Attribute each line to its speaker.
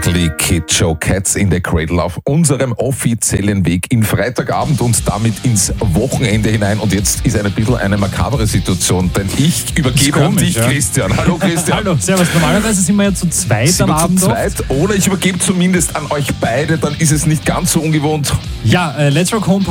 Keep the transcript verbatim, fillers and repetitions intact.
Speaker 1: Ugly Kid Joe, Cats in the Cradle, auf unserem offiziellen Weg in Freitagabend und damit ins Wochenende hinein. Und jetzt ist ein bisschen eine makabere Situation, denn ich übergebe
Speaker 2: komisch,
Speaker 1: an dich,
Speaker 2: ja.
Speaker 1: Christian. Hallo Christian.
Speaker 2: Hallo, servus. Normalerweise sind wir ja zu zweit
Speaker 1: Sind
Speaker 2: am
Speaker 1: wir
Speaker 2: Abend
Speaker 1: zu
Speaker 2: oft.
Speaker 1: zweit, oder ich übergebe zumindest an euch beide, dann ist es nicht ganz so ungewohnt.
Speaker 2: Ja, äh, Let's Rock Home